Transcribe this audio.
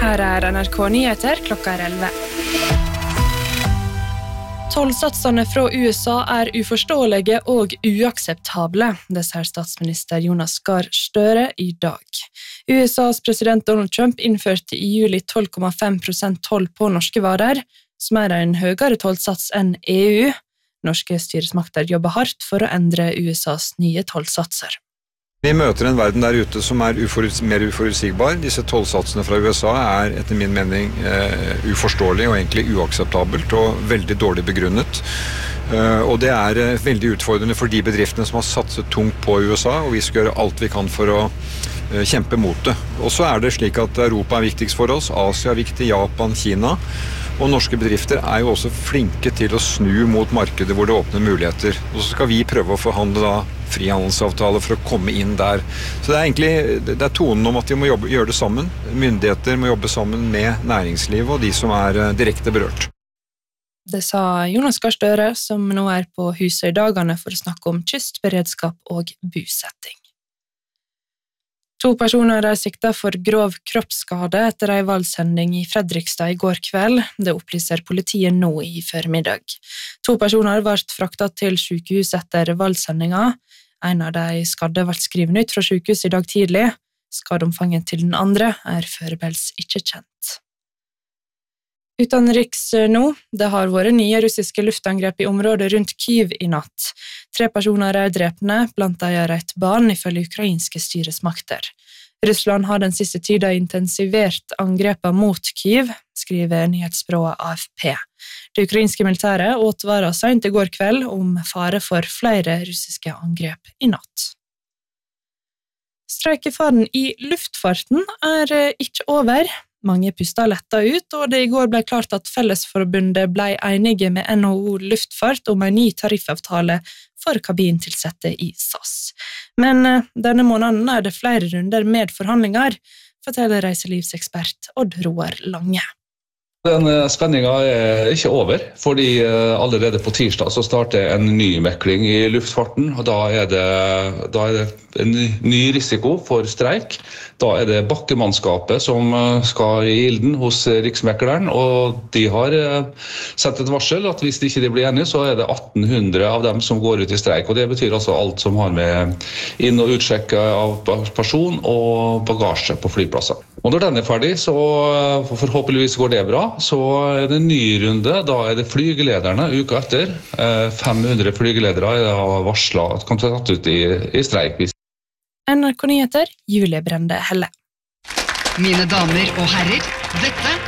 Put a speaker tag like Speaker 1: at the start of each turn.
Speaker 1: Her NRK Nyheter, klokka 11. Tollsatsene fra USA uforståelige og uakseptable, det sier statsminister Jonas Gahr Støre i dag. USAs president Donald Trump innførte i juli 12,5% toll på norske varer, som en høyere tollsats enn EU. Norske styresmakter jobber hardt for å endre USAs nye tollsatser.
Speaker 2: Vi møter en verden der ute som mer uforutsigbar. Disse tollsatsene fra USA etter min mening uforståelig og egentlig uakseptabelt og veldig dårlig begrunnet. Og det veldig utfordrende for de bedriftene som har satset tungt på USA, og vi skal gjøre alt vi kan for å kjempe mot det. Og så det slik at Europa viktigst for oss, Asia viktig, Japan, Kina, og norske bedrifter jo også flinke til å snu mot markedet hvor det åpner muligheter. Og så skal vi prøve å forhandle frihandelsavtale for å komme inn der. Så det tonen om at vi må gjøre det sammen. Myndigheter må jobbe sammen med næringslivet og de som direkte berørt.
Speaker 1: Det sa Jonas Gahr Støre, som nå på Husøydagene for å snakke om kystberedskap og bosetting. 2 personer siktet for grov kroppsskade etter en valgsending i Fredrikstad i går kveld. Det opplyser politiet nå i formiddag. 2 personer ble fraktet til sykehus etter valgsendinga. En av de skadde ble skrevet ut fra sykehus i dag tidlig. Skadeomfanget til den andre foreløpig ikke kjent. Utenriks nå, det har vært nye russiske luftangrep i området rundt Kyiv i natt. 3 personer drepne, blant de et barn ifølge ukrainske styresmakter. Russland har den siste tiden intensivert angrepene mot Kyiv, skriver nyhetsbyrået AFP. Det ukrainske militæret advaret sent i går kveld om fare for flere russiske angrep i natt. Streikefaren i luftfarten ikke over. Mange pustet letta ut, og det i går ble klart at Fellesforbundet ble enige med NHO Luftfart om en ny tariffavtale for kabintilsette i SAS. Men denne måneden det flere runder med forhandlinger, forteller reiselivsekspert Odd Roar Lange.
Speaker 3: Den spenningen ikke over, fordi allerede på tirsdag så starter en ny mekling i luftfarten, og da det en ny risiko for streik. Da det bakkemannskapet som skal i ilden hos Riksmekleren, og de har sett et varsel at hvis de ikke blir enige, så det 1800 av dem som går ut i streik, og det betyr altså alt som har med inn- og utsjekk av person og bagasje på flyplasser. Og når den ferdig, så forhåpentligvis går det bra, så det en ny runde, da det flygelederne uka etter. 500 flygeledere varslet at kan ta tatt ut i streik.
Speaker 1: NRK Nyheter, Julie Brende Helle.
Speaker 4: Mine damer og herrer, dette